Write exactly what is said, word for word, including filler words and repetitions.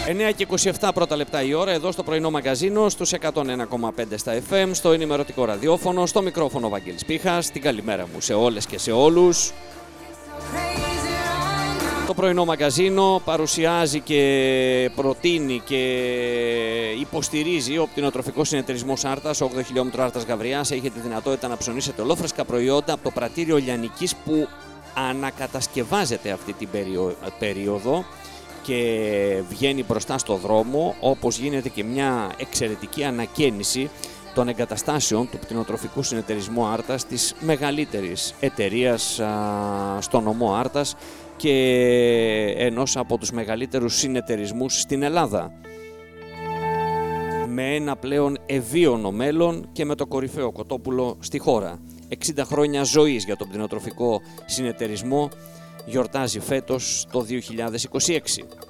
εννιά και είκοσι επτά πρώτα λεπτά η ώρα, εδώ στο πρωινό μαγκαζίνο, στους εκατόν ένα κόμμα πέντε στα εφ εμ, στο ενημερωτικό ραδιόφωνο, στο μικρόφωνο Βαγγέλης Πίχας. Την καλημέρα μου σε όλες και σε όλους. Το πρωινό μαγκαζίνο παρουσιάζει και προτείνει και υποστηρίζει ο κτηνοτροφικός συνεταιρισμός Άρτας, όγδοο χιλιόμετρο Άρτας Γαβριάς. Έχετε τη δυνατότητα να ψωνίσετε ολόφρεσκα προϊόντα από το πρατήριο Λιανικής που ανακατασκευάζεται αυτή την περίοδο και βγαίνει μπροστά στο δρόμο, όπως γίνεται και μια εξαιρετική ανακαίνιση των εγκαταστάσεων του κτηνοτροφικού συνεταιρισμού Άρτας, της μεγαλύτερης εταιρείας α, στο νομό Άρτας και ενός από τους μεγαλύτερους συνεταιρισμούς στην Ελλάδα. Με ένα πλέον ευίωνο μέλλον και με το κορυφαίο κοτόπουλο στη χώρα. εξήντα χρόνια ζωής για τον κτηνοτροφικό συνεταιρισμό γιορτάζει φέτος το δύο χιλιάδες είκοσι έξι.